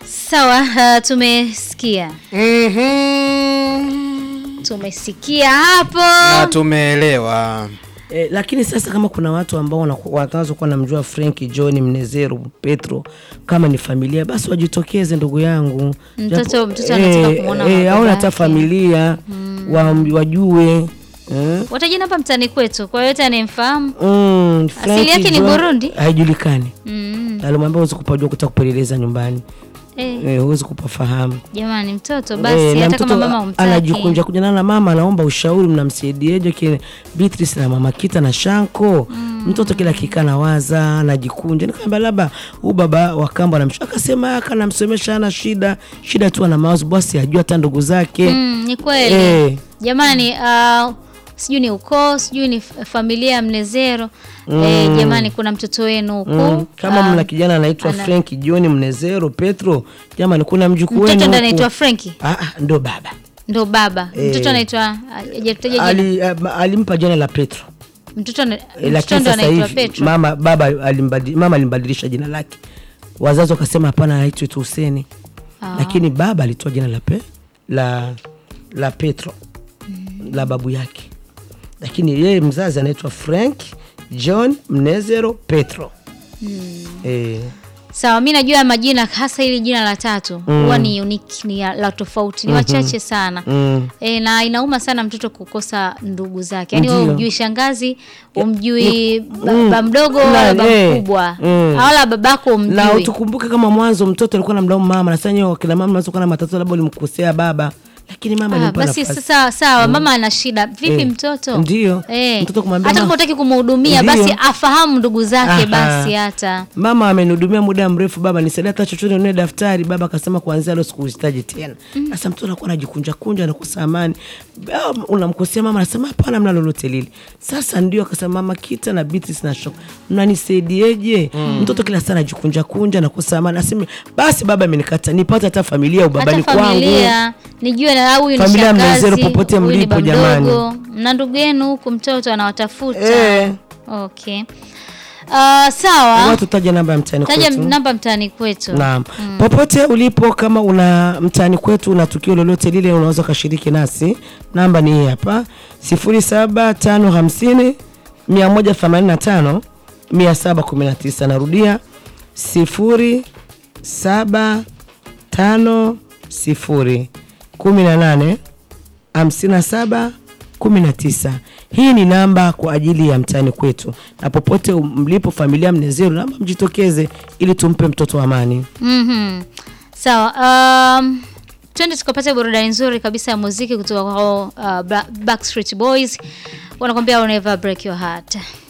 Sawa, tumesikia. Tumesikia hapo. Na tumeelewa. Lakini sasa kama kuna watu ambao wanaanza kuwa namjua Frank, John, Mnezero, Petro kama ni familia, basi wajitokeze ndugu yangu. Mtoto anataka kumuona au hata familia wajue. Watajina hapa mtani kwetu, kwa yote anemfahamu. Asili yake ni Burundi? Haijulikani. Alimwambia uweze kupajua kutaka nyumbani. Huwezi kupafahamu. Jamani mtoto basi hata kama mama umtaki. Anajikunja kujana na mama, anaomba ushauri, mnamsaidieje kile Beatrice na mama Kita na Shanko. Mtoto kila kikana waza, anajikunja. Nikamwambia labda huyu baba wa kambo anamshaka, akasema akanamsomesha ana shida tu ana mawazo, bosi ajua hata ndugu zake. Ni kweli. Jamani sijui ni ukoo, sijui ni familia ya Mnezero. Jamani kuna mtoto wenu huko. Kama mna kijana anaitwa Frank, John, Mnezero, Petro, jamani kuna mjukuu wenu. Mtoto ndo anaitwa Frank? Ndo baba. Ndo baba. Mtoto anaitwa alimpa jina la Petro. Mtoto ndo anaitwa Petro. Mama alimbadilisha jina lake. Wazazi wakasema hapana, anaitwa tu Huseni. Lakini baba alitoa jina la Petro. La babu yake. Lakini yeye mzazi anaitwa Frank, John, Mnezero, Petro. Sawa, mimi najua majina hasa hili jina la tatu huwa ni unique, ni la tofauti, ni wachache sana. Na inauma sana mtoto kukosa ndugu zake. Yaani wewe umjui shangazi, umjui baba mdogo wala baba mkubwa. Wala babako umjui. Na utukumbuke kama mwanzo mtoto alikuwa anamlaumu mama, na sasa nyewe kila mama anaweza kuwa na matatizo, labda ulimkosea baba. Lakini mama alimpa nafasi. Basi sasa sawa, mama ana shida. Vipi mtoto? Ndio. Mtoto kumwambia hata kama unataka kumhudumia basi afahamu ndugu zake basi hata. Mama amenihudumia muda mrefu, baba nisaidie hata chochote nione daftari, baba akasema kuanzia leo sikuhitaji tena. Sasa mtoto anakuwa anajikunja na kusamani. Unamkosea mama, anasema hapana mna lolote lile. Sasa ndio akasema mama Kita na Beatrice na Shock, mnanisaidieje? Mtoto kila sana anajikunja na kusamani. Aseme basi baba amenikata, nipate hata familia ubabani kwangu. Familia nijue na huyu ni familia shangazi. Mnezero popote mlipo jamani. Na ndugu yenu huko mtoto anawatafuta. Okay. Sawa. Watu taja namba ya mtani kwetu. Taja namba mtani kwetu. Naam. Popote ulipo, kama una mtani kwetu na tukio lolote lile, unaweza kushiriki nasi. Namba ni hii hapa: 07550 185 719. Narudia 07550 18 57 19. Hii ni namba kwa ajili ya mtani kwetu. Na popote mlipo familia Mnezero, namba mjitokeze ili tumpe mtoto amani. Sawa. Twende tukapata burudani nzuri kabisa ya muziki kutoka kwa Backstreet Boys. Wanakuambia I'll never break your heart.